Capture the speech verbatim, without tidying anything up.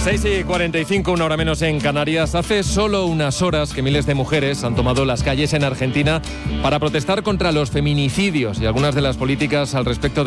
seis y cuarenta y cinco, una hora menos en Canarias. Hace solo unas horas que miles de mujeres han tomado las calles en Argentina para protestar contra los feminicidios y algunas de las políticas al respecto de